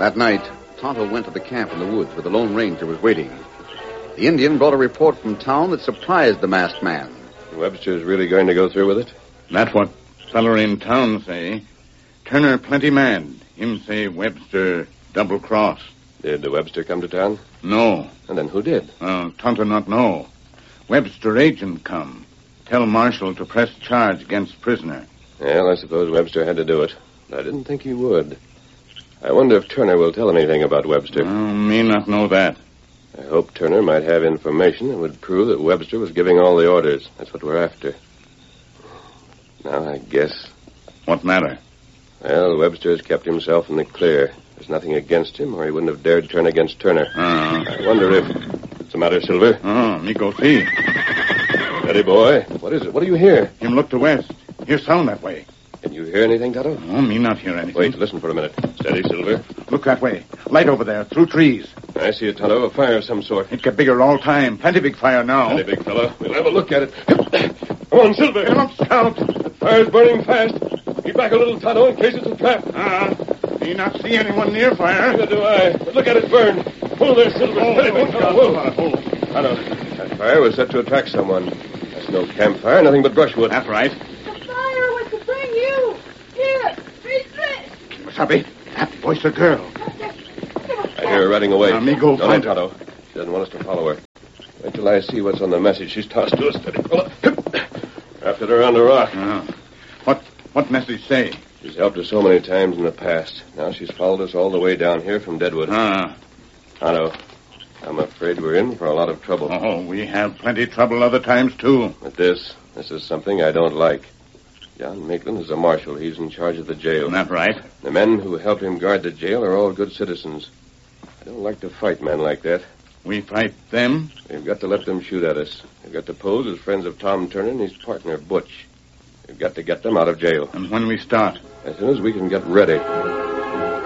That night, Tonto went to the camp in the woods where the Lone Ranger was waiting. The Indian brought a report from town that surprised the masked man. Webster's really going to go through with it? That's what feller in town say. Turner plenty mad. Him say Webster double-cross. Did Webster come to town? No. And then who did? Tonto not know. Webster agent come. Tell Marshal to press charge against prisoner. Well, I suppose Webster had to do it. I didn't think he would. I wonder if Turner will tell anything about Webster. Me not know that. I hope Turner might have information that would prove that Webster was giving all the orders. That's what we're after. Now, I guess. What matter? Well, Webster has kept himself in the clear. There's nothing against him, or he wouldn't have dared turn against Turner. I wonder if... What's the matter, Silver? Me go see. Steady, boy. What is it? What do you hear? Him look to west. Hear sound that way. Can you hear anything, Tonto? Me not hear anything. Wait, listen for a minute. Steady, Silver. Look that way. Light over there, through trees. I see it, Tonto. A fire of some sort. It get bigger all time. Plenty big fire now. Plenty big fella. We'll have a look at it. Come on, Silver. Come on, Scout. The fire's burning fast. Keep back a little, Tonto, in case it's a trap. Me not see anyone near fire. Neither do I. But look at it burn. Pull there, Silver. Steady, big fella. Tonto, that fire was set to attract someone. That's no campfire, nothing but brushwood. That's right. The fire was to bring you. Here, reach this. Wasabi, that voice a girl. I hear her running away. Me go Don't find let Tonto. She doesn't want us to follow her. Wait till I see what's on the message she's tossed to us. Steady, fella. After her on the rock. What message say? She's helped us so many times in the past. Now she's followed us all the way down here from Deadwood. Tonto, I'm afraid we're in for a lot of trouble. We have plenty trouble other times, too. But this is something I don't like. John Maitland is a marshal. He's in charge of the jail. Not right. The men who help him guard the jail are all good citizens. I don't like to fight men like that. We fight them? We've got to let them shoot at us. We've got to pose as friends of Tom Turner and his partner, Butch. We've got to get them out of jail. And when we start? As soon as we can get ready.